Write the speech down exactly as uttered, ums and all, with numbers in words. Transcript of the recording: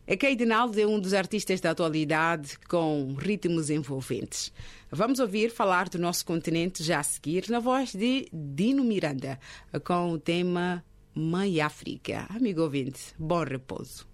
Kate Naldo é um dos artistas da atualidade com ritmos envolventes. Vamos ouvir falar do nosso continente já a seguir na voz de Dino Miranda, com o tema Mãe África. Amigo ouvinte, bom repouso.